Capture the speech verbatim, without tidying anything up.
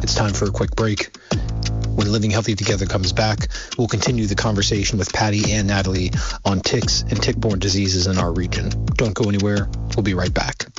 It's time for a quick break. When Living Healthy Together comes back, we'll continue the conversation with Patty and Natalie on ticks and tick-borne diseases in our region. Don't go anywhere. We'll be right back.